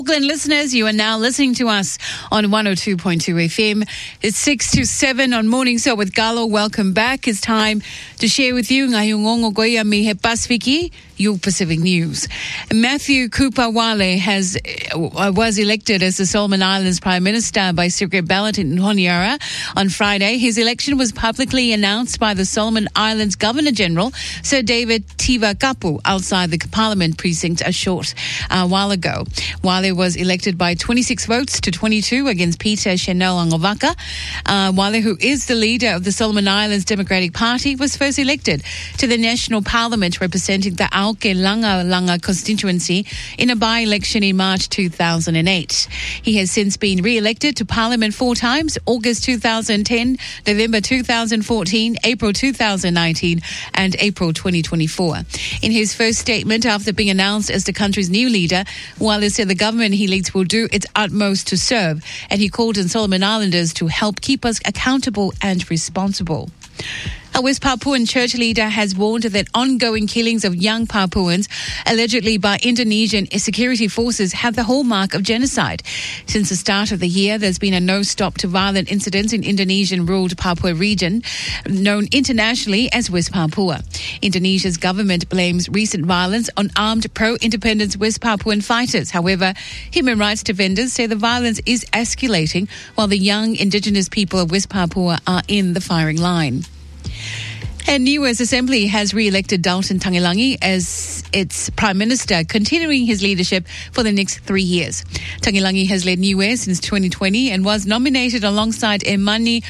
Auckland listeners, you are now listening to us on 102.2 FM. It's 6 to 7 on Morning Show with Galo. Welcome back. It's time to share with you ngayong ngongo goya mi he Pasifiki, your Pacific News. Matthew Cooper Wale was elected as the Solomon Islands Prime Minister by secret ballot in Honiara on Friday. His election was publicly announced by the Solomon Islands Governor General, Sir David Tiva Kapu, outside the Parliament precinct a short while ago. Wale was elected by 26 votes to 22 against Peter Chanel Angovaka. Wale, who is the leader of the Solomon Islands Democratic Party, was first elected to the National Parliament representing the Auke Langa Langa constituency in a by-election in March 2008. He has since been re-elected to Parliament 4 times: August 2010, November 2014, April 2019 and April 2024. In his first statement after being announced as the country's new leader, Wale said the government he leads will do its utmost to serve, and he called on Solomon Islanders to help keep us accountable and responsible. A West Papuan church leader has warned that ongoing killings of young Papuans, allegedly by Indonesian security forces, have the hallmark of genocide. Since the start of the year, there's been a no-stop to violent incidents in Indonesian-ruled Papua region, known internationally as West Papua. Indonesia's government blames recent violence on armed pro-independence West Papuan fighters. However, human rights defenders say the violence is escalating while the young indigenous people of West Papua are in the firing line. And Niue's Assembly has re-elected Dalton Tagilangi as its Prime Minister, continuing his leadership for the next 3 years. Tagilangi has led Niue since 2020 and was nominated alongside Emani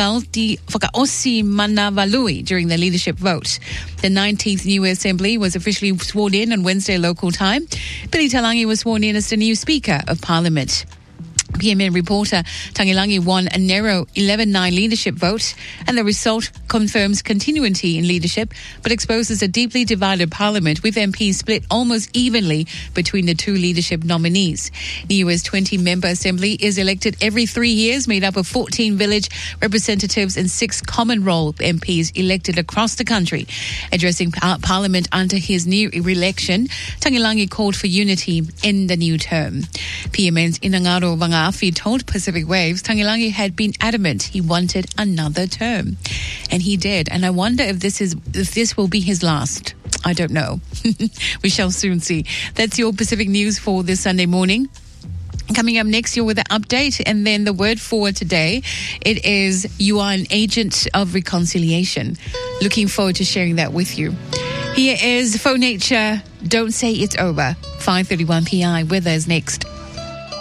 Fakaosi Manavalui during the leadership vote. The 19th Niue Assembly was officially sworn in on Wednesday local time. Billy Talangi was sworn in as the new Speaker of Parliament. PMN reporter Tagilangi won a narrow 11-9 leadership vote, and the result confirms continuity in leadership but exposes a deeply divided parliament with MPs split almost evenly between the two leadership nominees. Niue's 20-member assembly is elected every 3 years, made up of 14 village representatives and 6 common role MPs elected across the country. Addressing parliament under his new re-election, Tagilangi called for unity in the new term. PMN's Inangaro Vangafi told Pacific Waves Tagilangi had been adamant he wanted another term, and he did. And I wonder if this will be his last. I don't know. We shall soon see. That's your Pacific News for this Sunday morning. Coming up next, you're with an update, and then the word for today, it is you are an agent of reconciliation. Looking forward to sharing that with you. Here is Faux Nature, Don't Say It's Over, 5:31 PI. Weather is next.